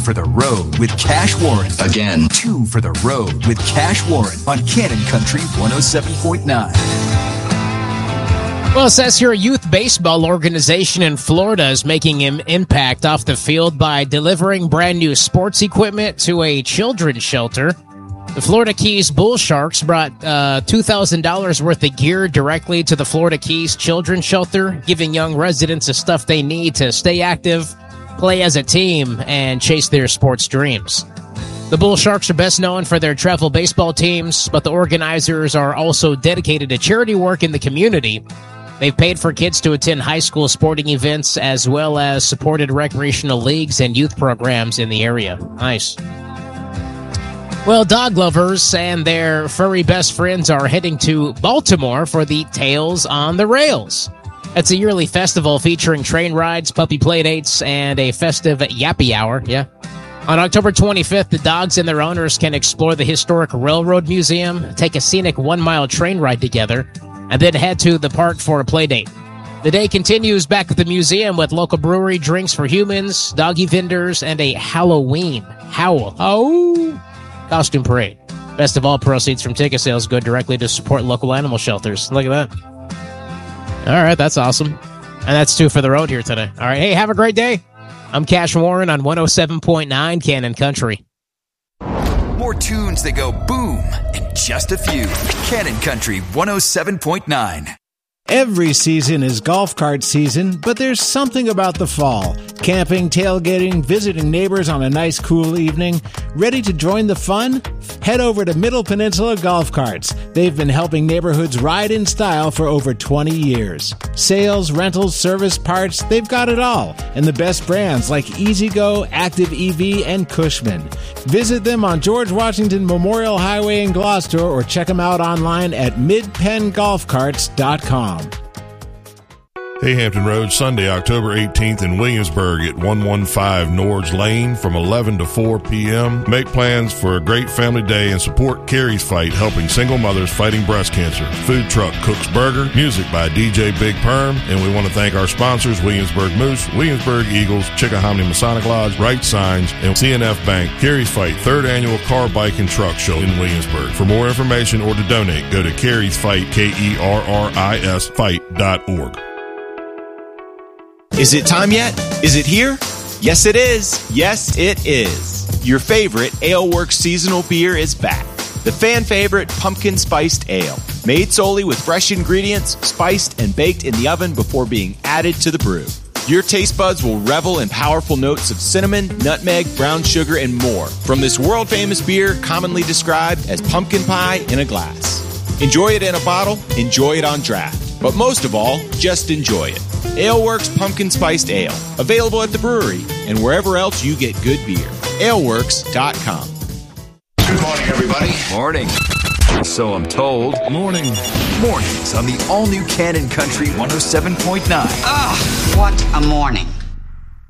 for the road with Cash Warren. Again, 2 for the road with Cash Warren on Cannon Country 107.9. Well, it says here a youth baseball organization in Florida is making an impact off the field by delivering brand new sports equipment to a children's shelter. The Florida Keys Bull Sharks brought $2,000 worth of gear directly to the Florida Keys Children's Shelter, giving young residents the stuff they need to stay active, play as a team, and chase their sports dreams. The Bull Sharks are best known for their travel baseball teams, but the organizers are also dedicated to charity work in the community. They've paid for kids to attend high school sporting events as well as supported recreational leagues and youth programs in the area. Nice. Well, dog lovers and their furry best friends are heading to Baltimore for the Tales on the Rails. It's a yearly festival featuring train rides, puppy play dates, and a festive yappy hour. Yeah. On October 25th, the dogs and their owners can explore the historic Railroad Museum, take a scenic 1-mile train ride together, and then head to the park for a play date. The day continues back at the museum with local brewery, drinks for humans, doggy vendors, and a Halloween costume parade. Best of all, proceeds from ticket sales go directly to support local animal shelters. Look at that. All right, that's awesome. And that's 2 for the road here today. All right, hey, have a great day. I'm Cash Warren on 107.9 Cannon Country. More tunes that go boom and just a few. Cannon Country 107.9. Every season is golf cart season, but there's something about the fall. Camping, tailgating, visiting neighbors on a nice cool evening. Ready to join the fun? Head over to Middle Peninsula Golf Carts. They've been helping neighborhoods ride in style for over 20 years. Sales, rentals, service, parts, they've got it all. And the best brands like EasyGo, Active EV, and Cushman. Visit them on George Washington Memorial Highway in Gloucester or check them out online at midpengolfcarts.com. Hey Hampton Road, Sunday, October 18th in Williamsburg at 115 Norge Lane from 11 to 4 p.m. Make plans for a great family day and support Carrie's Fight, helping single mothers fighting breast cancer. Food truck Cook's Burger, music by DJ Big Perm, and we want to thank our sponsors, Williamsburg Moose, Williamsburg Eagles, Chickahominy Masonic Lodge, Right Signs, and CNF Bank. Carrie's Fight, 3rd Annual Car, Bike, and Truck Show in Williamsburg. For more information or to donate, go to Carrie's Fight, KERRIS Fight.org. Is it time yet? Is it here? Yes, it is. Yes, it is. Your favorite Ale Works seasonal beer is back. The fan favorite Pumpkin Spiced Ale. Made solely with fresh ingredients, spiced and baked in the oven before being added to the brew. Your taste buds will revel in powerful notes of cinnamon, nutmeg, brown sugar, and more from this world-famous beer commonly described as pumpkin pie in a glass. Enjoy it in a bottle, enjoy it on draft. But most of all, just enjoy it. Ale Works Pumpkin Spiced Ale. Available at the brewery and wherever else you get good beer. aleworks.com. Good morning, everybody. Morning. So I'm told. Morning. Mornings on the all-new Cannon Country 107.9. What a morning.